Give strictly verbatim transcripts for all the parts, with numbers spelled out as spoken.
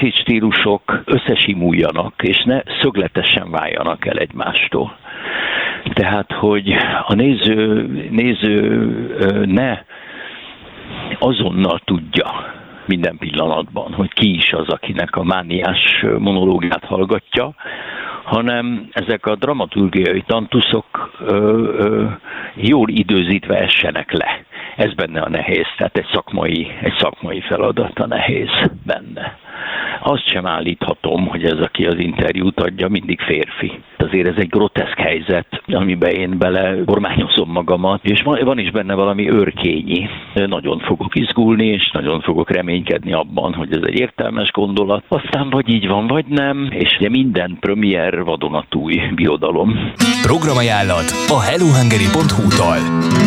stílusok összesimuljanak, és ne szögletesen váljanak el egymástól. Tehát, hogy a néző, néző ne azonnal tudja minden pillanatban, hogy ki is az, akinek a mániás monológiát hallgatja, hanem ezek a dramaturgiai tantuszok ö, ö, jól időzítve essenek le. Ez benne a nehéz, tehát egy szakmai, egy szakmai feladat a nehéz benne. Azt sem állíthatom, hogy ez, aki az interjút adja, mindig férfi. Azért ez egy groteszk helyzet, amiben én bele kormányozom magamat, és van is benne valami őrkényi. Nagyon fogok izgulni, és nagyon fogok reménykedni abban, hogy ez egy értelmes gondolat. Aztán vagy így van, vagy nem, és ugye minden premier vadonatúj birodalom. Programajánlat a hellohungary pont hu-tól.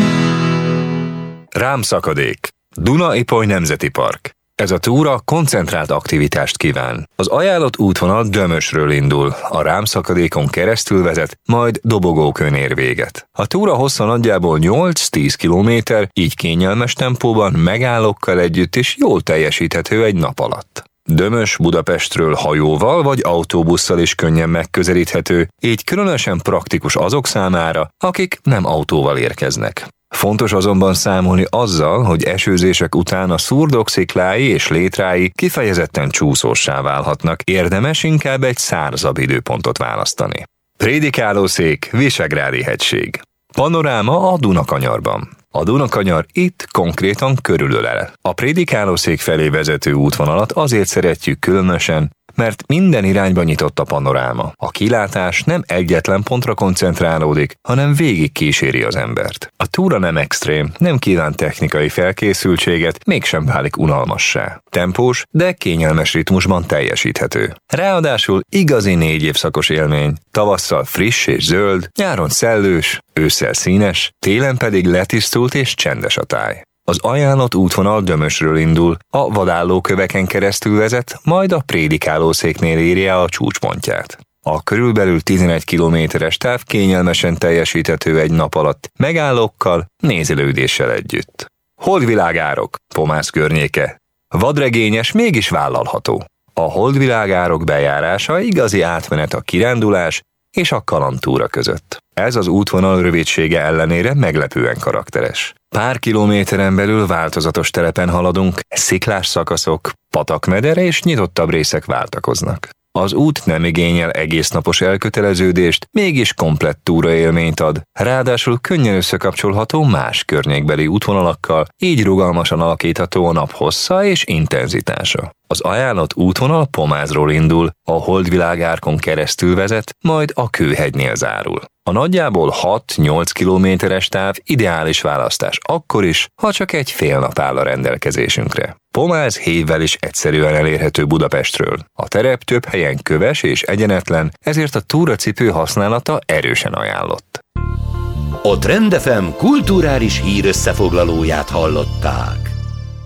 Rámszakadék. Duna-Ipoly Nemzeti Park. Ez a túra koncentrált aktivitást kíván. Az ajánlott útvonal Dömösről indul, a Rámszakadékon keresztül vezet, majd Dobogókön ér véget. A túra hossza nagyjából nyolc-tíz kilométer, így kényelmes tempóban, megállókkal együtt is jól teljesíthető egy nap alatt. Dömös Budapestről hajóval vagy autóbusszal is könnyen megközelíthető, így különösen praktikus azok számára, akik nem autóval érkeznek. Fontos azonban számolni azzal, hogy esőzések után a szurdok sziklái és létrái kifejezetten csúszóssá válhatnak, érdemes inkább egy szárzabb időpontot választani. Prédikálószék, Visegrádi hegység. Panoráma a Dunakanyarban. A Dunakanyar itt konkrétan körülölel. A Prédikálószék felé vezető útvonalat azért szeretjük különösen, mert minden irányba nyitott a panoráma. A kilátás nem egyetlen pontra koncentrálódik, hanem végig kíséri az embert. A túra nem extrém, nem kíván technikai felkészültséget, mégsem válik unalmassá. Tempós, de kényelmes ritmusban teljesíthető. Ráadásul igazi négy évszakos élmény. Tavasszal friss és zöld, nyáron szellős, ősszel színes, télen pedig letisztult és csendes a táj. Az ajánlott útvonal Dömösről indul, a vadállóköveken keresztül vezet, majd a Prédikálószéknél érje a csúcspontját. A körülbelül tizenegy kilométeres táv kényelmesen teljesíthető egy nap alatt, megállókkal, nézelődéssel együtt. Holdvilágárok, Pomász környéke. Vadregényes, mégis vállalható. A holdvilágárok bejárása igazi átmenet a kirándulás és a kalandtúra között. Ez az útvonal rövidsége ellenére meglepően karakteres. Pár kilométeren belül változatos telepen haladunk, sziklás szakaszok, patakmedere és nyitottabb részek váltakoznak. Az út nem igényel egésznapos elköteleződést, mégis komplett túraélményt ad, ráadásul könnyen összekapcsolható más környékbeli útvonalakkal, így rugalmasan alakítható a nap hossza és intenzitása. Az ajánlott útvonal Pomázról indul, a Holdvilágárkon keresztül vezet, majd a Kőhegynél zárul. A nagyjából hat-nyolc kilométeres táv ideális választás akkor is, ha csak egy fél nap áll a rendelkezésünkre. Pomáz hévvel is egyszerűen elérhető Budapestről. A terep több helyen köves és egyenetlen, ezért a túracipő használata erősen ajánlott. A Trend ef em kulturális hír összefoglalóját hallották.